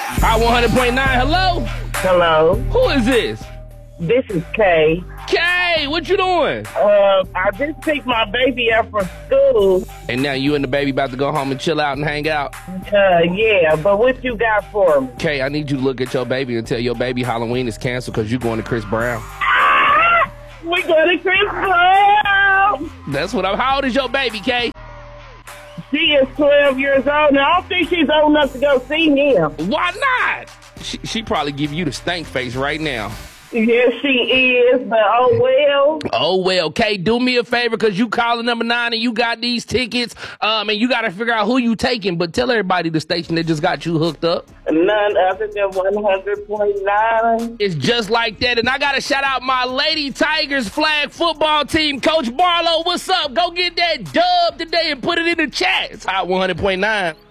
Hot 100.9, hello? Hello. Who is this? This is Kay. Kay, what you doing? I just picked my baby up from school. And now you and the baby about to go home and chill out and hang out? Yeah, but what you got for me? Kay, I need you to look at your baby and tell your baby Halloween is canceled because you're going to Chris Brown. We going to Chris Brown. That's what I'm... How old is your baby, Kay? She is 12 years old, and I don't think she's old enough to go see him. Why not? She probably give you the stank face right now. Yes, she is, but oh well. Oh, well, Kay, do me a favor because you calling number 9 and you got these tickets, and you got to figure out who you taking, but tell everybody the station that just got you hooked up. None other than 100.9. It's just like that, and I got to shout out my Lady Tigers flag football team. Coach Barlow, what's up? Go get that dub today and put it in the chat. It's Hot 100.9.